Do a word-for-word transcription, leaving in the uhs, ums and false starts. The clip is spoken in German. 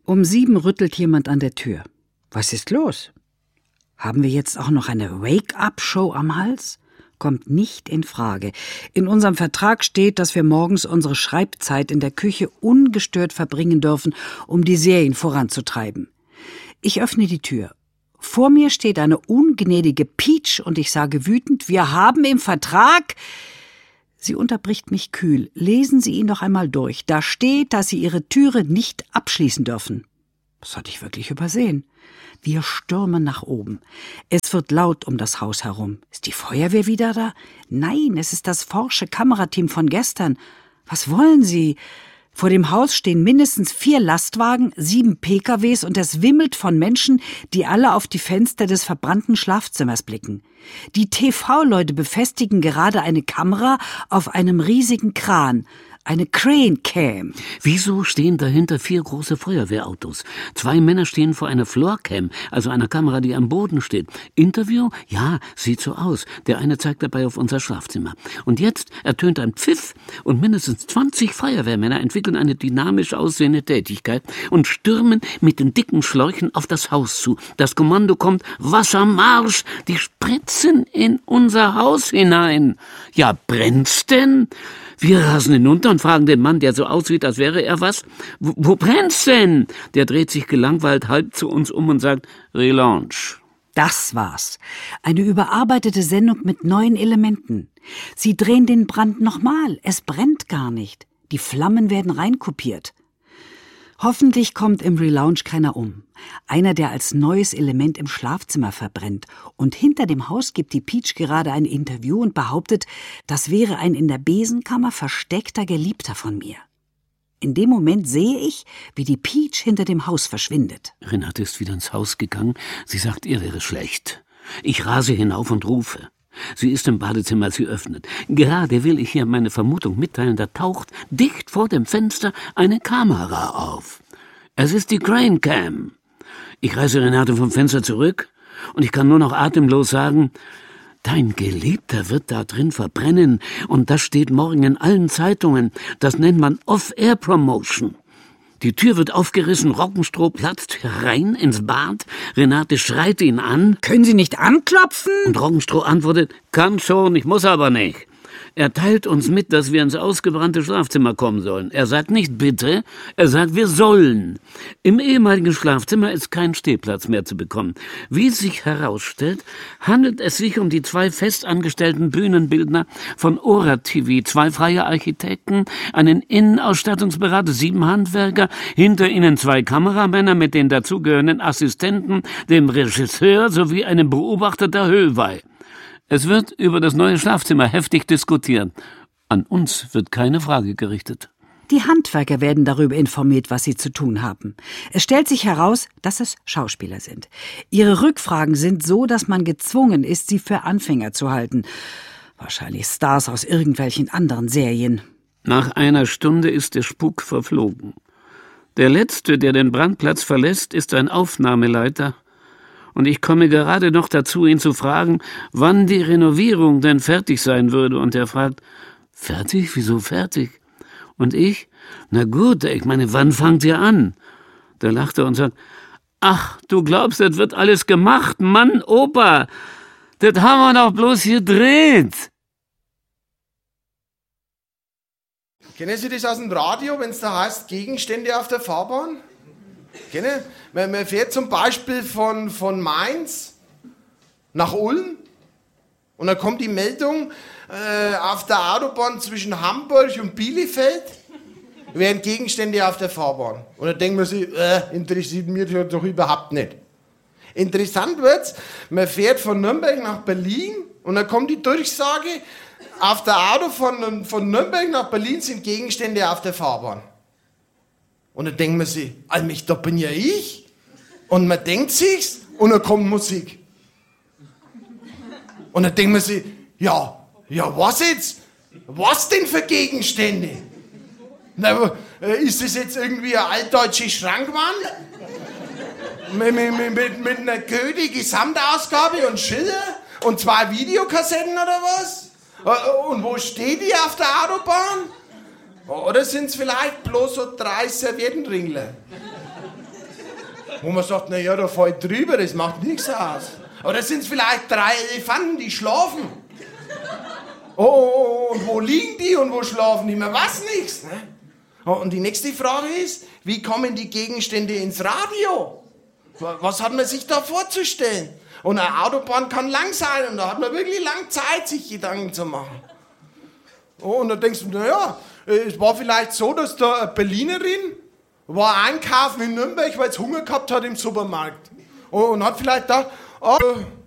Um sieben rüttelt jemand an der Tür. Was ist los? Haben wir jetzt auch noch eine Wake-up-Show am Hals? Kommt nicht in Frage. In unserem Vertrag steht, dass wir morgens unsere Schreibzeit in der Küche ungestört verbringen dürfen, um die Serien voranzutreiben. Ich öffne die Tür. Vor mir steht eine ungnädige Peach und ich sage wütend, wir haben im Vertrag... Sie unterbricht mich kühl. Lesen Sie ihn doch einmal durch. Da steht, dass Sie Ihre Türe nicht abschließen dürfen. Das hatte ich wirklich übersehen. Wir stürmen nach oben. Es wird laut um das Haus herum. Ist die Feuerwehr wieder da? Nein, es ist das forsche Kamerateam von gestern. Was wollen Sie? Vor dem Haus stehen mindestens vier Lastwagen, sieben P K Ws und es wimmelt von Menschen, die alle auf die Fenster des verbrannten Schlafzimmers blicken. Die T V-Leute befestigen gerade eine Kamera auf einem riesigen Kran. Eine Crane Cam. Wieso stehen dahinter vier große Feuerwehrautos? Zwei Männer stehen vor einer Floor Cam, also einer Kamera, die am Boden steht. Interview? Ja, sieht so aus. Der eine zeigt dabei auf unser Schlafzimmer. Und jetzt ertönt ein Pfiff und mindestens zwanzig Feuerwehrmänner entwickeln eine dynamisch aussehende Tätigkeit und stürmen mit den dicken Schläuchen auf das Haus zu. Das Kommando kommt, Wassermarsch, die spritzen in unser Haus hinein. Ja, brennt's denn? Wir rasen hinunter und fragen den Mann, der so aussieht, als wäre er was. Wo, wo brennt's denn? Der dreht sich gelangweilt halb zu uns um und sagt, Relaunch. Das war's. Eine überarbeitete Sendung mit neuen Elementen. Sie drehen den Brand nochmal. Es brennt gar nicht. Die Flammen werden reinkopiert. Hoffentlich kommt im Relaunch keiner um. Einer, der als neues Element im Schlafzimmer verbrennt. Und hinter dem Haus gibt die Peach gerade ein Interview und behauptet, das wäre ein in der Besenkammer versteckter Geliebter von mir. In dem Moment sehe ich, wie die Peach hinter dem Haus verschwindet. Renate ist wieder ins Haus gegangen. Sie sagt, ihr wäre schlecht. Ich rase hinauf und rufe. Sie ist im Badezimmer, sie öffnet. Gerade will ich hier meine Vermutung mitteilen, da taucht dicht vor dem Fenster eine Kamera auf. Es ist die Crane Cam. Ich reiße Renate vom Fenster zurück und ich kann nur noch atemlos sagen, dein Geliebter wird da drin verbrennen und das steht morgen in allen Zeitungen. Das nennt man Off-Air-Promotion. Die Tür wird aufgerissen, Rockenstroh platzt herein ins Bad. Renate schreit ihn an. Können Sie nicht anklopfen? Und Rockenstroh antwortet, kann schon, ich muss aber nicht. Er teilt uns mit, dass wir ins ausgebrannte Schlafzimmer kommen sollen. Er sagt nicht bitte, er sagt wir sollen. Im ehemaligen Schlafzimmer ist kein Stehplatz mehr zu bekommen. Wie sich herausstellt, handelt es sich um die zwei festangestellten Bühnenbildner von Ora T V, zwei freie Architekten, einen Innenausstattungsberater, sieben Handwerker, hinter ihnen zwei Kameramänner mit den dazugehörenden Assistenten, dem Regisseur sowie einem Beobachter der Höhlweih. Es wird über das neue Schlafzimmer heftig diskutiert. An uns wird keine Frage gerichtet. Die Handwerker werden darüber informiert, was sie zu tun haben. Es stellt sich heraus, dass es Schauspieler sind. Ihre Rückfragen sind so, dass man gezwungen ist, sie für Anfänger zu halten. Wahrscheinlich Stars aus irgendwelchen anderen Serien. Nach einer Stunde ist der Spuk verflogen. Der Letzte, der den Brandplatz verlässt, ist ein Aufnahmeleiter. Und ich komme gerade noch dazu, ihn zu fragen, wann die Renovierung denn fertig sein würde. Und er fragt, fertig? Wieso fertig? Und ich, na gut, ich meine, wann fangt ihr an? Da lacht er und sagt, ach, du glaubst, das wird alles gemacht? Mann, Opa, das haben wir doch bloß gedreht. Kennen Sie das aus dem Radio, wenn es da heißt, Gegenstände auf der Fahrbahn? Kennen? Man, man fährt zum Beispiel von, von Mainz nach Ulm und dann kommt die Meldung, äh, auf der Autobahn zwischen Hamburg und Bielefeld wären Gegenstände auf der Fahrbahn. Und dann denkt man sich, äh, interessiert mich doch überhaupt nicht. Interessant wird's, man fährt von Nürnberg nach Berlin und dann kommt die Durchsage, auf der Auto von, von Nürnberg nach Berlin sind Gegenstände auf der Fahrbahn. Und dann denkt man sich, allmächtig, da bin ja ich. Und man denkt sich's und dann kommt Musik. Und dann denkt man sich, ja, ja, was jetzt? Was denn für Gegenstände? Na, ist das jetzt irgendwie eine altdeutsche Schrankwand? mit, mit, mit, mit einer Goethe-Gesamtausgabe und Schiller? Und zwei Videokassetten oder was? Und wo steht die auf der Autobahn? Oder sind es vielleicht bloß so drei Serviettenringler? Wo man sagt, naja, da fällt drüber, das macht nichts aus. Oder sind es vielleicht drei Elefanten, die schlafen? Oh, oh, oh, und wo liegen die und wo schlafen die? Man weiß nichts. Ne? Oh, und die nächste Frage ist, wie kommen die Gegenstände ins Radio? Was hat man sich da vorzustellen? Und eine Autobahn kann lang sein und da hat man wirklich lang Zeit, sich Gedanken zu machen. Oh, und dann denkst du, naja, es war vielleicht so, dass da eine Berlinerin war einkaufen in Nürnberg, weil sie Hunger gehabt hat im Supermarkt. Oh, und hat vielleicht gedacht, oh,